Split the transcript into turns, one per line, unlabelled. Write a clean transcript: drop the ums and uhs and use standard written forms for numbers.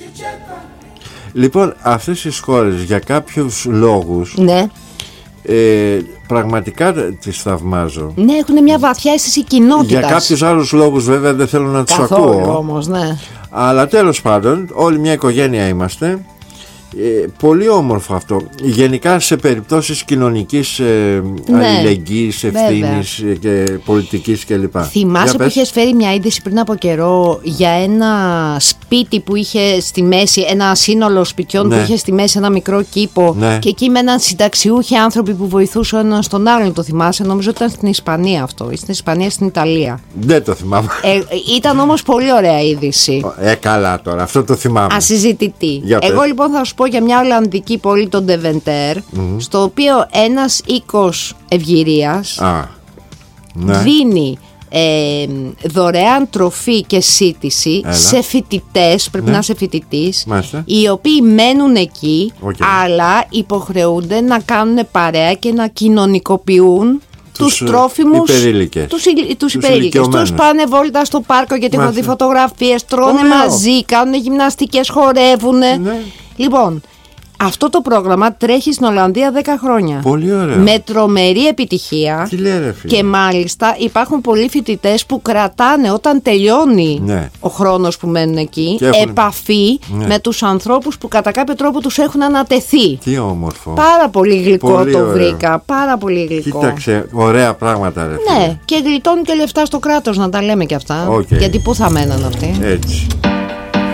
Λοιπόν, αυτές τις χώρες για κάποιους λόγους,
Ναι.
Πραγματικά τις θαυμάζω.
Ναι, έχουν μια βαθιά αίσθηση κοινότητας.
Για κάποιους άλλους λόγους βέβαια δεν θέλω να τους ακούω.
Όμως, ναι.
Αλλά τέλος πάντων, όλοι μια οικογένεια είμαστε. Πολύ όμορφο αυτό. Γενικά σε περιπτώσεις κοινωνικής αλληλεγγύης, ευθύνης και πολιτικής κλπ.
Θυμάσαι που είχες φέρει μια είδηση πριν από καιρό για ένα σπίτι που είχε στη μέση, ένα σύνολο σπιτιών, ναι, που είχε στη μέση ένα μικρό κήπο, ναι, και εκεί με έναν συνταξιούχοι άνθρωποι που βοηθούσαν ο ένας τον άλλον. Το θυμάσαι? Νομίζω ότι ήταν στην Ισπανία αυτό, ή στην Ισπανία, στην Ιταλία.
Δεν το θυμάμαι.
Ήταν όμως πολύ ωραία είδηση.
Καλά τώρα, αυτό το θυμάμαι.
Ασυζητητή. Εγώ λοιπόν θα σου πω για μια Ολλανδική πόλη, τον Ντεβεντέρ, στο οποίο ένας οίκος ευγυρίας δίνει δωρεάν τροφή και σύτηση σε φοιτητές, πρέπει να είσαι φοιτητής, οι οποίοι μένουν εκεί, αλλά υποχρεούνται να κάνουν παρέα και να κοινωνικοποιούν τους τρόφιμους, τους υπερήλικες. Τους πάνε βόλτα στο πάρκο γιατί έχουν δει φωτογραφίες, τρώνε μαζί, κάνουν γυμναστικές, χορεύουν. Λοιπόν, αυτό το πρόγραμμα τρέχει στην Ολλανδία 10 χρόνια.
Πολύ ωραίο.
Με τρομερή επιτυχία.
Τι λέει, ρε φίλε.
Και μάλιστα υπάρχουν πολλοί φοιτητές που κρατάνε όταν τελειώνει ο χρόνος που μένουν εκεί επαφή με τους ανθρώπους που κατά κάποιο τρόπο τους έχουν ανατεθεί.
Τι όμορφο.
Πάρα πολύ γλυκό πολύ το ωραίο. Βρήκα. Πάρα πολύ γλυκό.
Κοίταξε, ωραία πράγματα, ρε φίλε.
Ναι, και γλιτώνουν και λεφτά στο κράτος, να τα λέμε και αυτά. Γιατί πού θα μέναν αυτοί.
Έτσι.